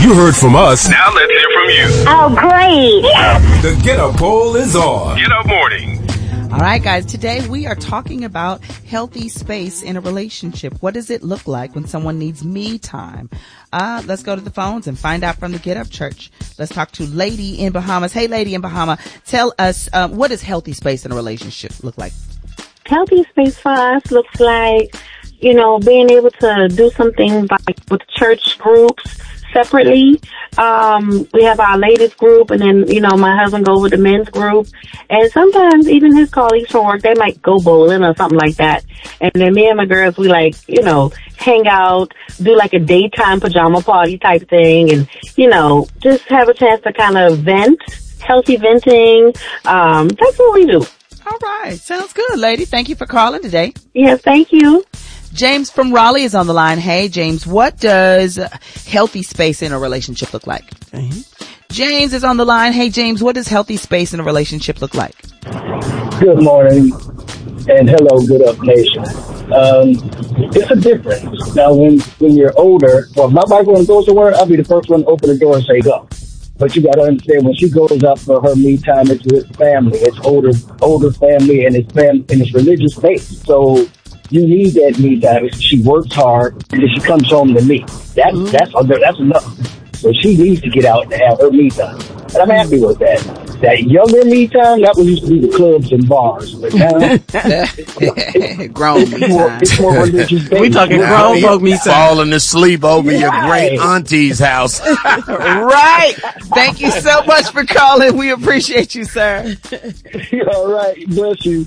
You heard from us. Now let's hear from you. Oh, great. The Get Up poll is on. Get Up Morning. All right, guys, today we are talking about healthy space in a relationship. What does it look like when someone needs me time? Let's go to the phones and find out from the Get Up Church. Let's talk to Lady in Bahamas. Hey, Lady in Bahama, tell us, what does healthy space in a relationship look like? Healthy space for us looks like, being able to do something like with church groups separately. We have our ladies group, and then, my husband goes with the men's group. And sometimes even his colleagues from work, they might go bowling or something like that. And then me and my girls, we hang out, do like a daytime pajama party type thing, and, just have a chance to kind of vent, healthy venting. That's what we do. All right. Sounds good, lady. Thank you for calling today. Yes, thank you. James from Raleigh is on the line. Hey, James, what does healthy space in a relationship look like? James is on the line. Hey, James, what does healthy space in a relationship look like? Good morning, and hello, Good Up Nation. It's a difference. Now, when you're older, well, my wife when goes to work, I'll be the first one to open the door and say go. But you got to understand, when she goes out for her me time, it's with family. It's older family, and it's religious based. So you need that me time. She works hard, and then she comes home to me. That's enough. So she needs to get out and have her me time. And I'm happy with that. That younger me time, that was used to be the clubs and bars. But now, grown me time. It's more religious based. We talking grown folk me time. Falling asleep over your great auntie's house. Right. Thank you so much for calling. We appreciate you, sir. All right. Bless you.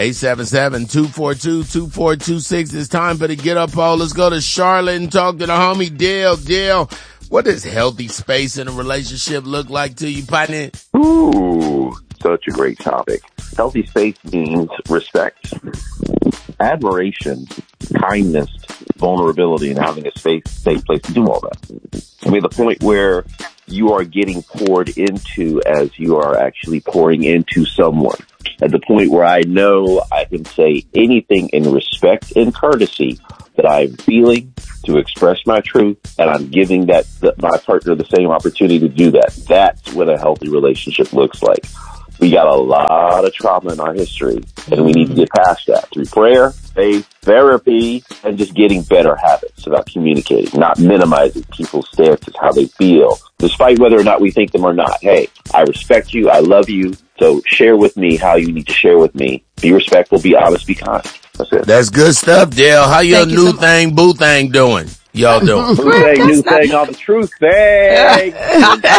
877-242-2426. It's time for the Get Up poll. Let's go to Charlotte and talk to the homie Dale. Dale, what does healthy space in a relationship look like to you, partner? Ooh, such a great topic. Healthy space means respect, admiration, kindness, vulnerability, and having a safe place to do all that. I mean, the point where you are getting poured into as you are actually pouring into someone. At the point where I know I can say anything in respect and courtesy that I'm feeling to express my truth, and I'm giving my partner the same opportunity to do that. That's what a healthy relationship looks like. We got a lot of trauma in our history, and we need to get past that through prayer, faith, therapy, and just getting better habits about communicating, not minimizing people's stances, how they feel, despite whether or not we think them or not. Hey, I respect you. I love you. So share with me how you need to share with me. Be respectful, be honest, be kind. That's it. That's good stuff, Dale. How your new thing, boo thing doing? Y'all doing? New thing, all the truth thing.